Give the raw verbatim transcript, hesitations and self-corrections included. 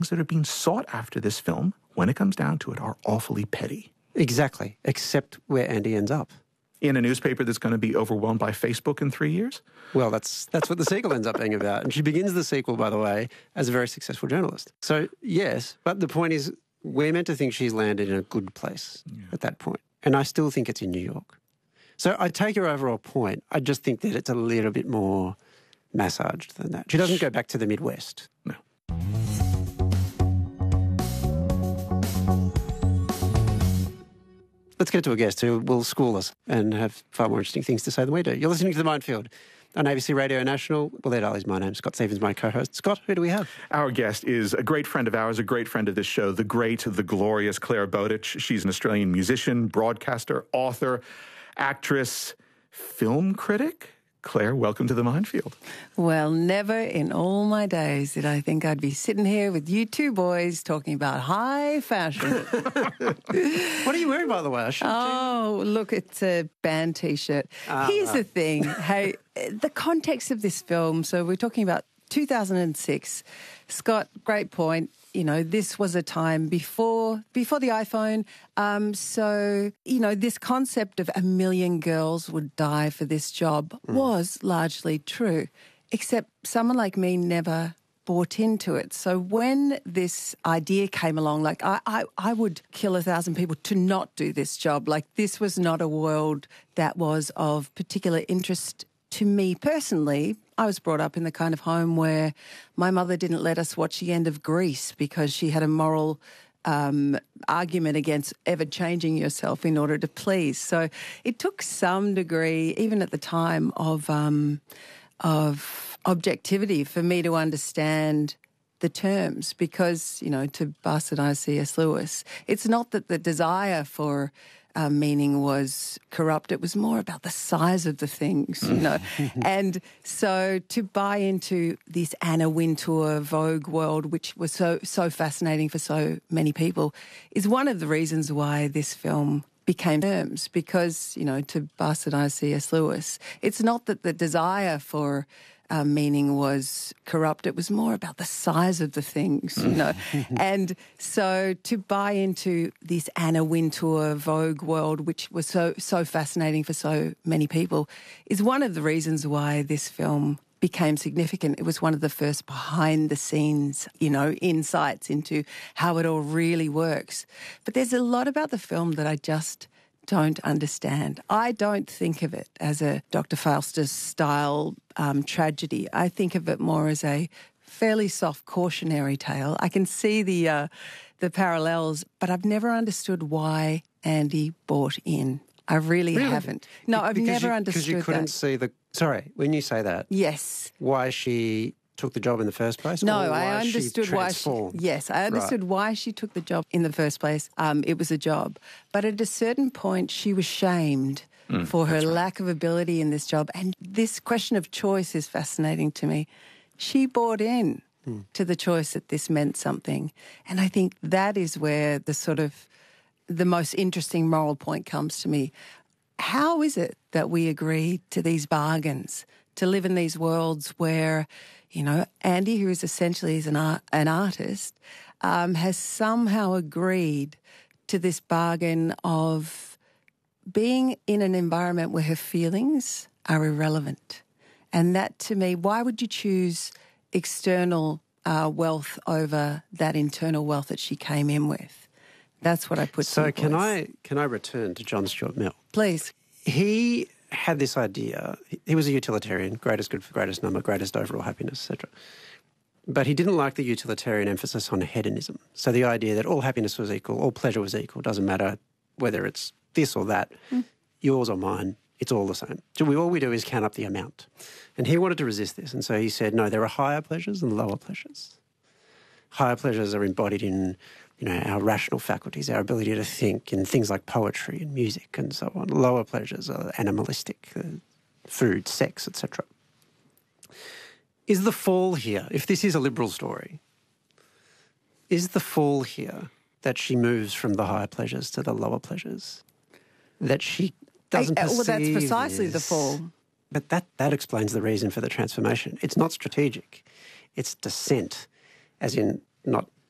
that are being sought after this film, when it comes down to it, are awfully petty. Exactly, except where Andy ends up. In a newspaper that's going to be overwhelmed by Facebook in three years? Well, that's that's what the sequel ends up being about. And she begins the sequel, by the way, as a very successful journalist. So, yes, but the point is we're meant to think she's landed in a good place yeah. at that point. And I still think it's in New York. So I take your overall point. I just think that it's a little bit more massaged than that. She doesn't go back to the Midwest. No. Let's get to a guest who will school us and have far more interesting things to say than we do. You're listening to The Minefield on A B C Radio National. Well, there, darlings, my name's Scott Stephens, my co-host. Scott, who do we have? Our guest is a great friend of ours, a great friend of this show, the great, the glorious Claire Bowditch. She's an Australian musician, broadcaster, author, actress, film critic. Claire, welcome to The Minefield. Well, never in all my days did I think I'd be sitting here with you two boys talking about high fashion. What are you wearing, by the way? I oh, look, it's a band T-shirt. Ah, Here's right. the thing. Hey, the context of this film, so we're talking about two thousand six. Scott, great point. You know, this was a time before before the iPhone. Um, so, you know, this concept of a million girls would die for this job mm. was largely true, except someone like me never bought into it. So when this idea came along, like I, I, I would kill a thousand people to not do this job. Like this was not a world that was of particular interest to me personally. I was brought up in the kind of home where my mother didn't let us watch the end of Grease because she had a moral um, argument against ever changing yourself in order to please. So it took some degree, even at the time, of um, of objectivity for me to understand the terms because, you know, to bastardize C S Lewis, it's not that the desire for Uh, meaning was corrupt. It was more about the size of the things, you know. And so to buy into this Anna Wintour Vogue world, which was so so fascinating for so many people, is one of the reasons why this film became terms because, you know, to bastardize C S Lewis, it's not that the desire for Uh, meaning was corrupt. It was more about the size of the things, you know. And so to buy into this Anna Wintour Vogue world, which was so so fascinating for so many people, is one of the reasons why this film became significant. It was one of the first behind-the-scenes, you know, insights into how it all really works. But there's a lot about the film that I just don't understand. I don't think of it as a Doctor Faustus-style um, tragedy. I think of it more as a fairly soft cautionary tale. I can see the uh, the parallels, but I've never understood why Andy bought in. I really, really? haven't. No, I've because never you, understood Because you couldn't that. see the... Sorry, when you say that... Yes. Why she took the job in the first place? No, or why I understood she why she... Yes, I understood right. why she took the job in the first place. Um, it was a job. But at a certain point, she was shamed mm, for her right. lack of ability in this job. And this question of choice is fascinating to me. She bought in mm. to the choice that this meant something. And I think that is where the sort of the most interesting moral point comes to me. How is it that we agree to these bargains, to live in these worlds where, you know, Andy, who is essentially is an, art, an artist, um, has somehow agreed to this bargain of being in an environment where her feelings are irrelevant. And that, to me, why would you choose external uh, wealth over that internal wealth that she came in with? That's what I put to So the can voice. I, can I return to John Stuart Mill? Please. He had this idea. He was a utilitarian, greatest good for greatest number, greatest overall happiness, et cetera. But he didn't like the utilitarian emphasis on hedonism. So the idea that all happiness was equal, all pleasure was equal, doesn't matter whether it's this or that, mm. yours or mine, it's all the same. So we, all we do is count up the amount. And he wanted to resist this. And so he said, no, there are higher pleasures and lower pleasures. Higher pleasures are embodied in, you know, our rational faculties, our ability to think in things like poetry and music and so on. Lower pleasures are animalistic, uh, food, sex, et cetera. Is the fall here, if this is a liberal story, is the fall here that she moves from the higher pleasures to the lower pleasures? That she doesn't I, perceive Well, that's precisely this. the fall. But that, that explains the reason for the transformation. It's not strategic. It's descent, as in not